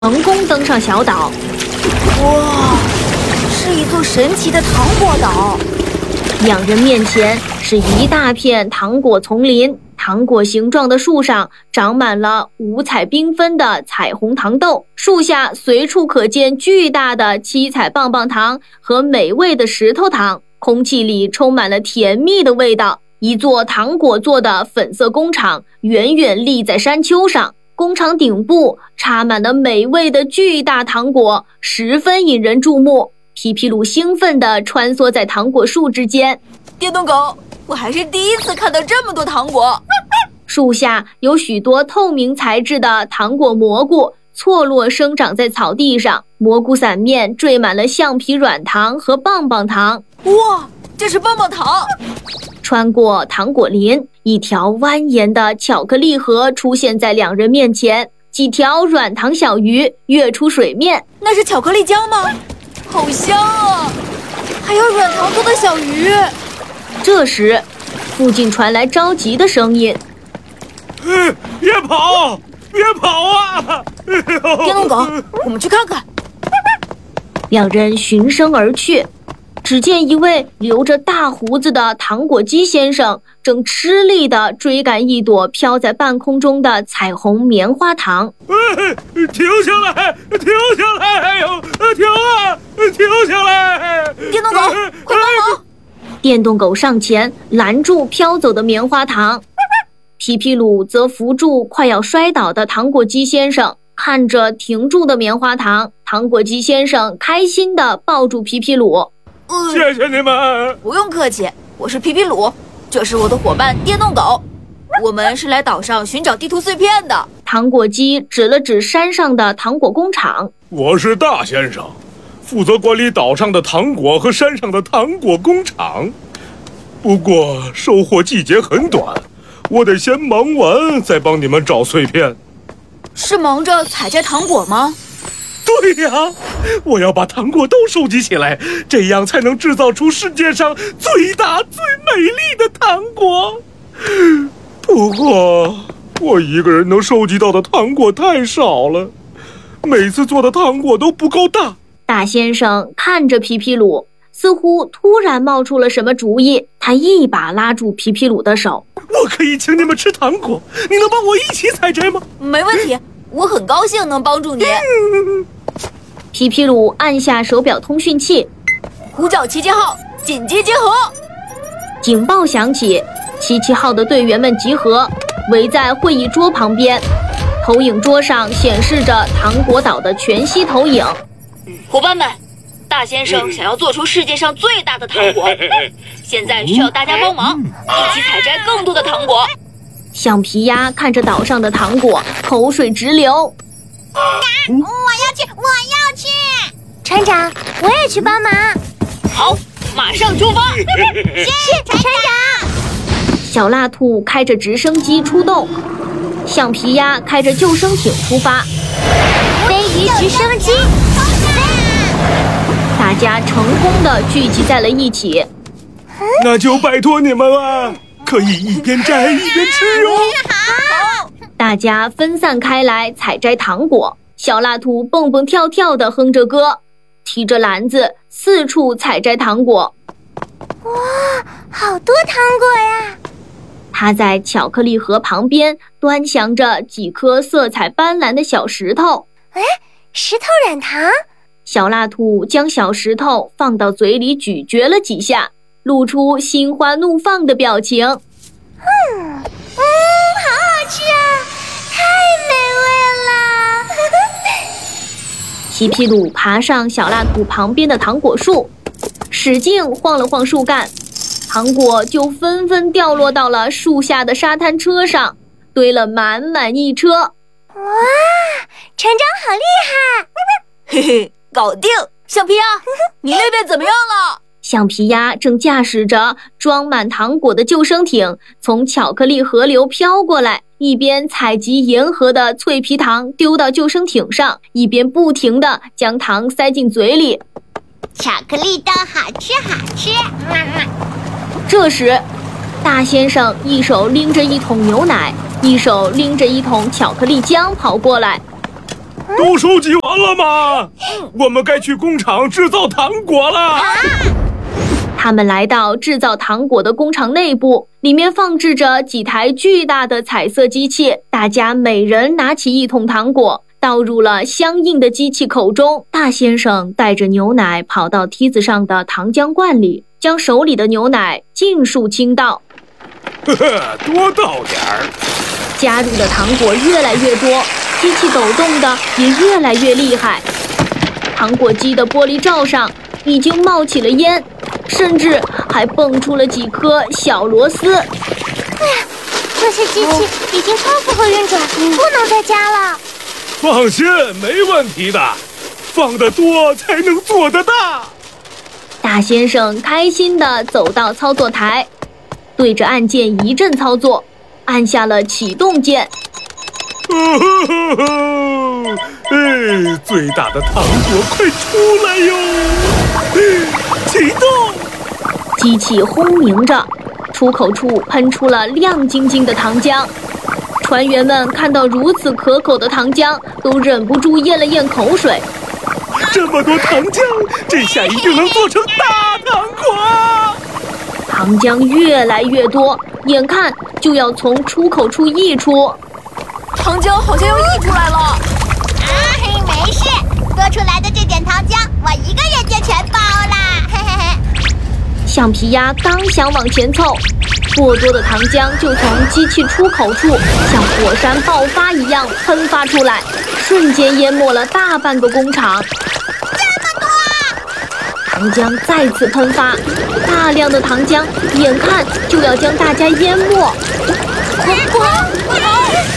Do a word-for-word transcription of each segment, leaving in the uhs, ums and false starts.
成功登上小岛。 哇，是一座神奇的糖果岛。 两人面前是一大片糖果丛林，糖果形状的树上长满了五彩缤纷的彩虹糖豆，树下随处可见巨大的七彩棒棒糖和美味的石头糖，空气里充满了甜蜜的味道。一座糖果做的粉色工厂远远立在山丘上，工厂顶部插满了美味的巨大糖果，十分引人注目。皮皮鲁兴奋地穿梭在糖果树之间。 电动狗，我还是第一次看到这么多糖果。 树下有许多透明材质的糖果蘑菇错落生长在草地上，蘑菇伞面缀满了橡皮软糖和棒棒糖。 哇，这是棒棒糖！ 穿过糖果林，一条蜿蜒的巧克力河出现在两人面前，几条软糖小鱼跃出水面。 那是巧克力浆吗？好香啊！还有软糖做的小鱼。 这时，附近传来着急的声音：“ 嗯，别跑，别跑啊！” 电动狗，我们去看看。 两人循声而去。只见一位留着大胡子的糖果机先生正吃力地追赶一朵飘在半空中的彩虹棉花糖。 哎，停下来，停下来！哎呦，停啊，停下来！ 电动狗，快帮忙！ 电动狗上前拦住飘走的棉花糖，皮皮鲁则扶住快要摔倒的糖果机先生。看着停住的棉花糖，糖果机先生开心地抱住皮皮鲁。 谢谢你们！ 不用客气，我是皮皮鲁，这是我的伙伴电动狗，我们是来岛上寻找地图碎片的。 糖果机指了指山上的糖果工厂。 我是大先生，负责管理岛上的糖果和山上的糖果工厂。不过收获季节很短，我得先忙完再帮你们找碎片。 是忙着采摘糖果吗？ 对呀，我要把糖果都收集起来，这样才能制造出世界上最大最美丽的糖果。不过我一个人能收集到的糖果太少了，每次做的糖果都不够大。 大先生看着皮皮鲁，似乎突然冒出了什么主意，他一把拉住皮皮鲁的手。 我可以请你们吃糖果，你能帮我一起采摘吗？ 没问题，我很高兴能帮助你。 皮皮鲁按下手表通讯器， 呼叫奇奇号，紧急集合！ 警报响起，奇奇号的队员们集合，围在会议桌旁边。投影桌上显示着糖果岛的全息投影。 伙伴们，大先生想要做出世界上最大的糖果，现在需要大家帮忙，一起采摘更多的糖果。 橡皮鸭看着岛上的糖果，口水直流。 啊！我要去，我要去！船长，我也去帮忙。 好，马上出发！ 是船长。 小辣兔开着直升机出动，橡皮鸭开着救生艇出发。 飞鱼直升机， 大家成功地聚集在了一起。 那就拜托你们了，可以一边摘一边吃哦。 好。 大家分散开来采摘糖果，小辣兔蹦蹦跳跳地哼着歌，提着篮子四处采摘糖果。 哇，好多糖果呀！ 他在巧克力河旁边端详着几颗色彩斑斓的小石头。 哎，石头软糖。 小辣兔将小石头放到嘴里咀嚼了几下，露出心花怒放的表情。 嗯嗯，好好吃啊，太美味了！ 皮皮鲁爬上小辣兔旁边的糖果树，使劲晃了晃树干，糖果就纷纷掉落到了树下的沙滩车上，堆了满满一车。 哇，船长好厉害！ 嘿嘿，搞定！橡皮鸭，你那边怎么样了？ 橡皮鸭正驾驶着装满糖果的救生艇从巧克力河流飘过来，一边采集沿河的脆皮糖丢到救生艇上，一边不停地将糖塞进嘴里。 巧克力豆好吃好吃。 这时，大先生一手拎着一桶牛奶，一手拎着一桶巧克力浆跑过来。 哇， 都收集完了吗？我们该去工厂制造糖果了。 他们来到制造糖果的工厂内部，里面放置着几台巨大的彩色机器。大家每人拿起一桶糖果，倒入了相应的机器口中。大先生带着牛奶跑到梯子上的糖浆罐里，将手里的牛奶尽数倾倒。 呵呵，多倒点儿。 加入的糖果越来越多，机器抖动的也越来越厉害。糖果机的玻璃罩上已经冒起了烟，甚至还蹦出了几颗小螺丝。 哎呀，这些机器已经超负荷运转，不能再加了。 放心，没问题的。放得多才能做得大。 大先生开心地走到操作台，对着按键一阵操作，按下了启动键。 哦吼吼吼！哎，最大的糖果快出来哟！启动！ 机器轰鸣着，出口处喷出了亮晶晶的糖浆。船员们看到如此可口的糖浆，都忍不住咽了咽口水。 这么多糖浆，这下一定能做成大糖果！ 糖浆越来越多，眼看就要从出口处溢出。 糖浆好像要溢出来了。 啊嘿，没事，多出来的这点糖浆，我一个人就全包啦！嘿嘿嘿。 橡皮鸭刚想往前凑，过多的糖浆就从机器出口处像火山爆发一样喷发出来，瞬间淹没了大半个工厂。 这么多！ 糖浆再次喷发，大量的糖浆眼看就要将大家淹没。 快跑！快跑！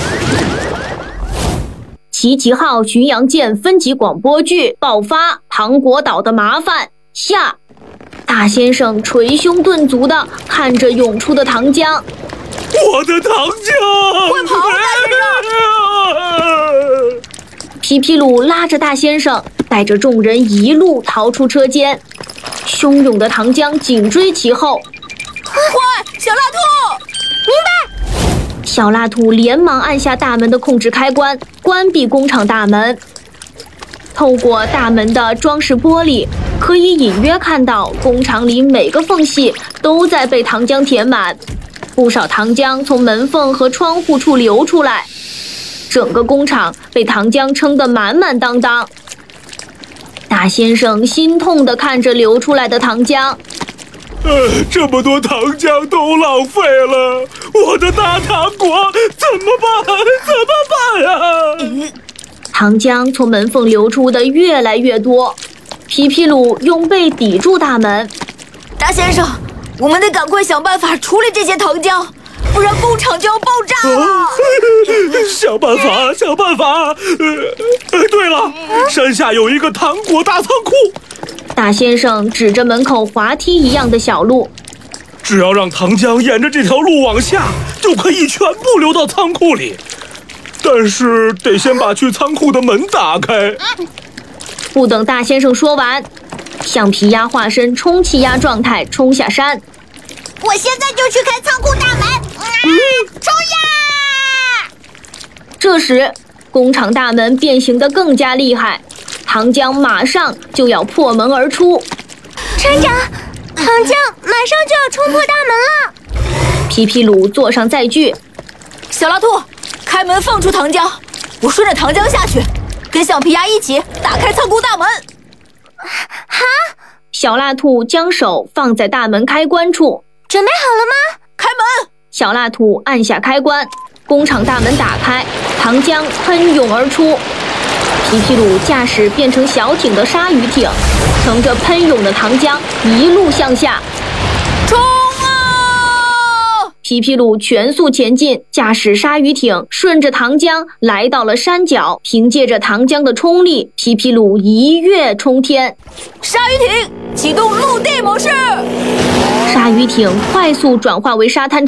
奇奇号巡洋舰分级广播剧爆发，糖果岛的麻烦下。大先生捶胸顿足地看着涌出的糖浆。 我的糖浆！ 快跑，大先生！ 皮皮鲁拉着大先生，带着众人一路逃出车间。汹涌的糖浆紧追其后。 快，小蜡兔！ 明白。 小蜡兔连忙按下大门的控制开关，关闭工厂大门。透过大门的装饰玻璃，可以隐约看到工厂里每个缝隙都在被糖浆填满，不少糖浆从门缝和窗户处流出来，整个工厂被糖浆撑得满满当当。大先生心痛地看着流出来的糖浆。 呃，这么多糖浆都浪费了，我的大糖果怎么办？怎么办呀？ 嗯糖浆从门缝流出的越来越多，皮皮鲁用背抵住大门。 大先生，我们得赶快想办法处理这些糖浆，不然工厂就要爆炸了。 啊、想办法，想办法！呃，对了，山下有一个糖果大仓库。 大先生指着门口滑梯一样的小路， 只要让糖浆沿着这条路往下，就可以全部流到仓库里。但是得先把去仓库的门打开。 不等大先生说完，橡皮鸭化身充气鸭状态冲下山。 我现在就去开仓库大门！嗯，冲呀！ 这时，工厂大门变形得更加厉害，糖浆马上就要破门而出。 船长，糖浆马上就要冲破大门了。 皮皮鲁坐上载具。 小蜡兔，开门放出糖浆，我顺着糖浆下去，跟橡皮鸭一起打开仓库大门。 好， 小蜡兔将手放在大门开关处。 准备好了吗？ 开门！ 小蜡兔按下开关，工厂大门打开，糖浆喷涌而出。皮皮鲁驾驶变成小艇的鲨鱼艇，乘着喷涌的糖浆一路向下。 冲啊！ 皮皮鲁全速前进，驾驶鲨鱼艇顺着糖浆来到了山脚，凭借着糖浆的冲力，皮皮鲁一跃冲天。 鲨鱼艇启动陆地模式。 鲨鱼艇快速转化为沙滩车，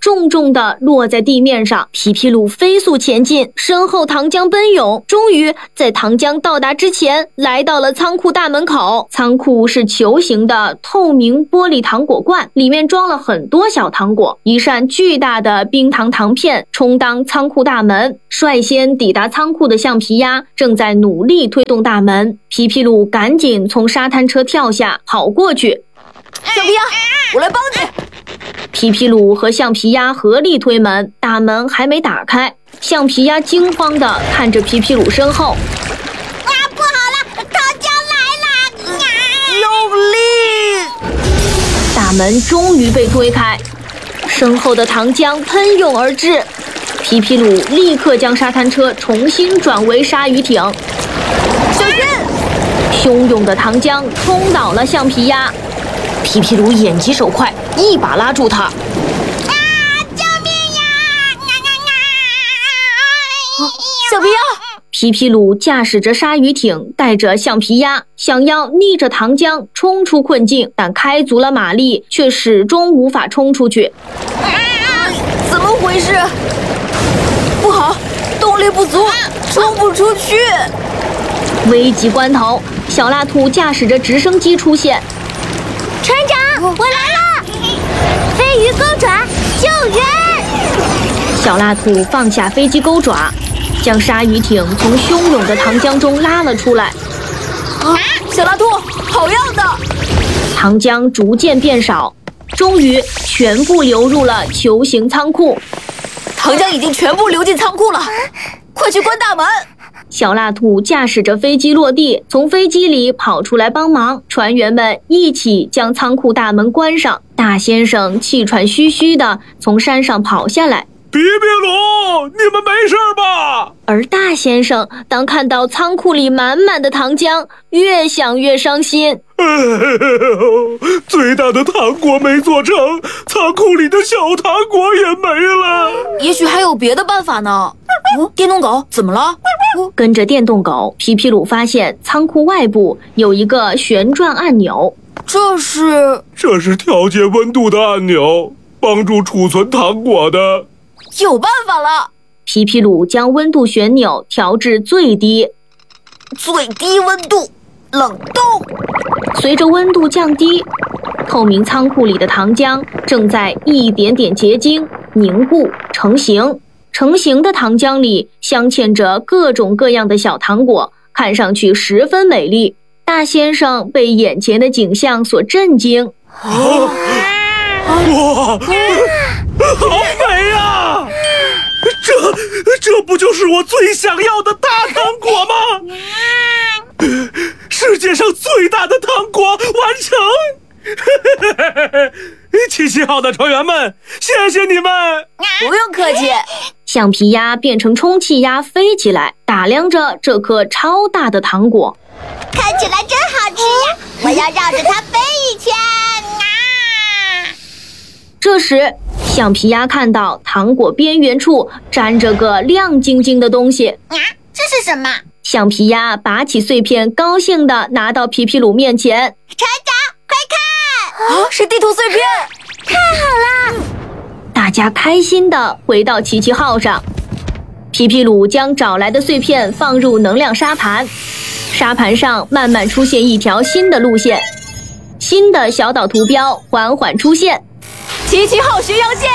重重地落在地面上。皮皮鲁飞速前进，身后糖浆奔涌，终于在糖浆到达之前，来到了仓库大门口。仓库是球形的透明玻璃糖果罐，里面装了很多小糖果。一扇巨大的冰糖糖片充当仓库大门。率先抵达仓库的橡皮鸭正在努力推动大门。皮皮鲁赶紧从沙滩车跳下，跑过去。 橡皮鸭，我来帮你。 皮皮鲁和橡皮鸭合力推门，大门还没打开，橡皮鸭惊慌地看着皮皮鲁身后。 啊，不好了，糖浆来了！啊、 用力！ 大门终于被推开，身后的糖浆喷涌而至。皮皮鲁立刻将沙滩车重新转为鲨鱼艇。 小心！ 汹涌的糖浆冲倒了橡皮鸭。皮皮鲁眼疾手快，一把拉住它。 啊！救命呀！啊啊啊！ 橡皮鸭， 皮皮鲁驾驶着鲨鱼艇，带着橡皮鸭，想要逆着糖浆冲出困境，但开足了马力，却始终无法冲出去。 啊、怎么回事？不好，动力不足，冲不出去。 危急关头，小辣兔驾驶着直升机出现。 船长，我来了！飞鱼钩爪，救援！ 小辣兔放下飞机钩爪，将鲨鱼艇从汹涌的糖浆中拉了出来。 啊，小辣兔，好样的！ 糖浆逐渐变少，终于全部流入了球形仓库。 糖浆已经全部流进仓库了，快去关大门！ 小辣兔驾驶着飞机落地，从飞机里跑出来帮忙。船员们一起将仓库大门关上。大先生气喘吁吁地从山上跑下来。 皮皮鲁，你们没事吧？ 而大先生当看到仓库里满满的糖浆，越想越伤心。 哎呦，最大的糖果没做成，仓库里的小糖果也没了。 也许还有别的办法呢。哦，电动狗怎么了？ 哦、跟着电动狗，皮皮鲁发现仓库外部有一个旋转按钮。 这是这是调节温度的按钮，帮助储存糖果的。 有办法了！ 皮皮鲁将温度旋钮调至最低， 最低温度，冷冻。 随着温度降低，透明仓库里的糖浆正在一点点结晶、凝固、成型。成型的糖浆里镶嵌着各种各样的小糖果，看上去十分美丽。大先生被眼前的景象所震惊。 啊！哇！好美啊！这这不就是我最想要的大糖果吗？世界上最大的糖果完成！七七号的船员们，谢谢你们！ 不用客气。 橡皮鸭变成充气鸭飞起来，打量着这颗超大的糖果。 看起来真好吃呀！我要绕着它飞一圈啊！ 这时，橡皮鸭看到糖果边缘处粘着个亮晶晶的东西。 啊，这是什么？ 橡皮鸭拔起碎片，高兴地拿到皮皮鲁面前。 船长，快看！ 啊，是地图碎片！ 太好了！ 大家开心地回到奇奇号上。皮皮鲁将找来的碎片放入能量沙盘，沙盘上慢慢出现一条新的路线，新的小岛图标缓缓出现。 奇奇号巡洋舰！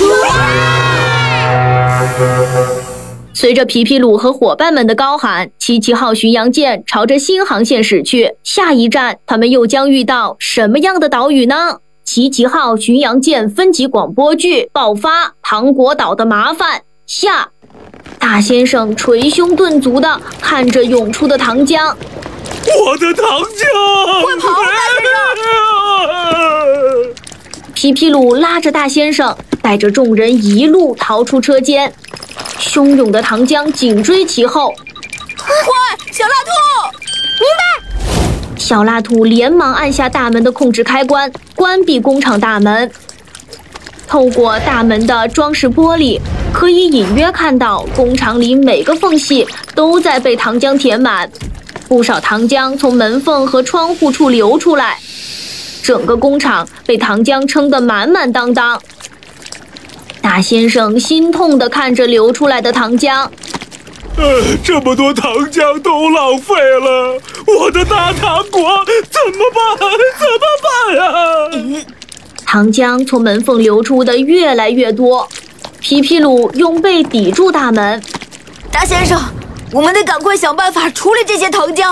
随着皮皮鲁和伙伴们的高喊，奇奇号巡洋舰朝着新航线驶去。下一站，他们又将遇到什么样的岛屿呢？奇奇号巡洋舰分级广播剧爆发，糖果岛的麻烦下。大先生捶胸顿足地看着涌出的糖浆。 我的糖浆！ 快跑，大先生！ 皮皮鲁拉着大先生，带着众人一路逃出车间。汹涌的糖浆紧追其后。 快，小辣兔！ 明白。 小辣兔连忙按下大门的控制开关，关闭工厂大门。透过大门的装饰玻璃，可以隐约看到工厂里每个缝隙都在被糖浆填满，不少糖浆从门缝和窗户处流出来，整个工厂被糖浆撑得满满当当。大大先生心痛地看着流出来的糖浆。 呃，这么多糖浆都浪费了，我的大糖果怎么办？怎么办呀？ 嗯、 糖浆从门缝流出的越来越多，皮皮鲁用背抵住大门。 大先生，我们得赶快想办法处理这些糖浆。